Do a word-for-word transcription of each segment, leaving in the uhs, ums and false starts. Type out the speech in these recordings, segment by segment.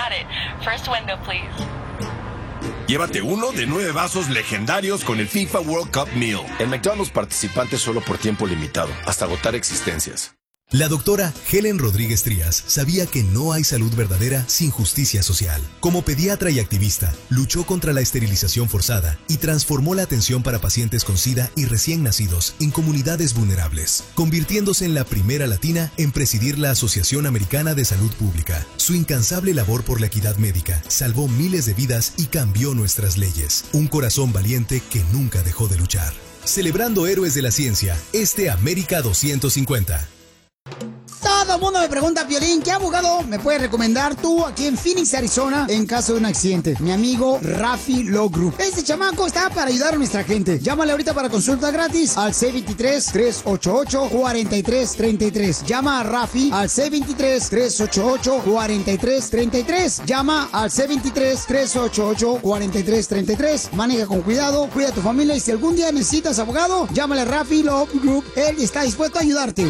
got it. First window, please. Llévate uno de nueve vasos legendarios con el FIFA World Cup Meal. En McDonald's, participantes solo por tiempo limitado, hasta agotar existencias. La doctora Helen Rodríguez Trías sabía que no hay salud verdadera sin justicia social. Como pediatra y activista, luchó contra la esterilización forzada y transformó la atención para pacientes con SIDA y recién nacidos en comunidades vulnerables, convirtiéndose en la primera latina en presidir la Asociación Americana de Salud Pública. Su incansable labor por la equidad médica salvó miles de vidas y cambió nuestras leyes. Un corazón valiente que nunca dejó de luchar. Celebrando héroes de la ciencia, este América doscientos cincuenta. Todo el mundo me pregunta, Piolín, ¿qué abogado me puedes recomendar tú aquí en Phoenix, Arizona, en caso de un accidente? Mi amigo Rafi Law Group. Este chamaco está para ayudar a nuestra gente. Llámale ahorita para consulta gratis al seis dos tres, tres ocho ocho, cuatro tres tres tres. Llama a Rafi al seis dos tres, tres ocho ocho, cuatro tres tres tres. Llama al seis dos tres, tres ocho ocho, cuatro tres tres tres. Maneja con cuidado, cuida a tu familia y si algún día necesitas abogado, llámale a Rafi Law Group. Él está dispuesto a ayudarte.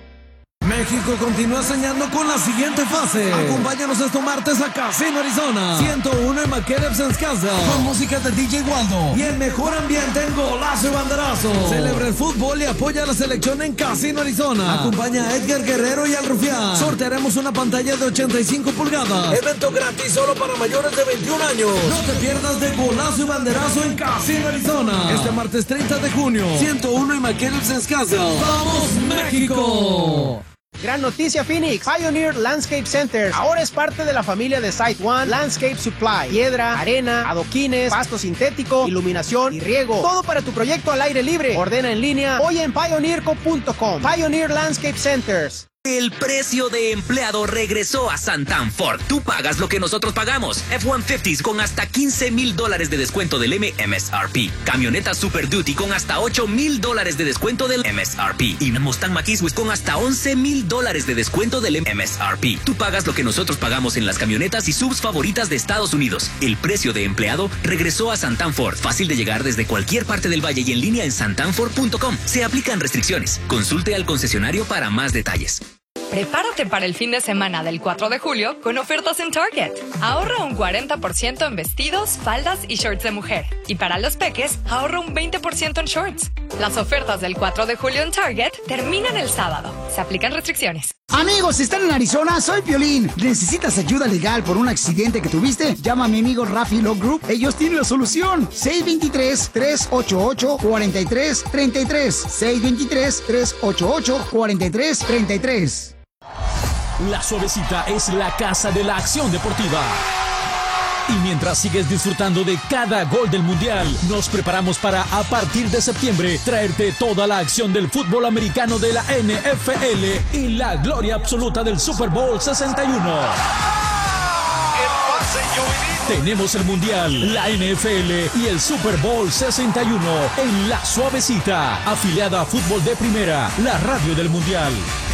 México continúa soñando con la siguiente fase. Acompáñanos este martes a Casino Arizona ciento uno en McKellips Casa con música de D J Waldo y el mejor ambiente en golazo y banderazo. Celebra el fútbol y apoya a la selección en Casino Arizona. Acompaña a Edgar Guerrero y al Rufián. Sortearemos una pantalla de ochenta y cinco pulgadas. Evento gratis solo para mayores de veintiún años. No te pierdas de golazo y banderazo en Casino Arizona este martes treinta de junio. ciento uno en McKellips Casa. ¡Vamos México! Gran noticia, Phoenix. Pioneer Landscape Center ahora es parte de la familia de Site One Landscape Supply. Piedra, arena, adoquines, pasto sintético, iluminación y riego. Todo para tu proyecto al aire libre. Ordena en línea hoy en pioneer co punto com. Pioneer Landscape Centers. El precio de empleado regresó a Santan Ford. Tú pagas lo que nosotros pagamos. F ciento cincuenta con hasta quince mil dólares de descuento del M S R P. Camioneta Super Duty con hasta ocho mil dólares de descuento del M S R P. Y una Mustang Mach-E con hasta once mil dólares de descuento del M S R P. Tú pagas lo que nosotros pagamos en las camionetas y subs favoritas de Estados Unidos. El precio de empleado regresó a Santan Ford. Fácil de llegar desde cualquier parte del valle y en línea en santan ford punto com. Se aplican restricciones. Consulte al concesionario para más detalles. Prepárate para el fin de semana del cuatro de julio con ofertas en Target. Ahorra un cuarenta por ciento en vestidos, faldas y shorts de mujer. Y para los peques, ahorra un veinte por ciento en shorts. Las ofertas del cuatro de julio en Target terminan el sábado. Se aplican restricciones. Amigos, si están en Arizona, soy Piolín. ¿Necesitas ayuda legal por un accidente que tuviste? Llama a mi amigo Rafi Law Group. Ellos tienen la solución. seis dos tres, tres ocho ocho, cuatro tres tres tres. seis dos tres, tres ocho ocho, cuatro tres tres tres. La Suavecita es la casa de la acción deportiva. Y mientras sigues disfrutando de cada gol del Mundial, nos preparamos para, a partir de septiembre, traerte toda la acción del fútbol americano de la N F L y la gloria absoluta del Super Bowl sesenta y uno. Tenemos el Mundial, la N F L y el Super Bowl sesenta y uno en La Suavecita, afiliada a Fútbol de Primera, la radio del Mundial.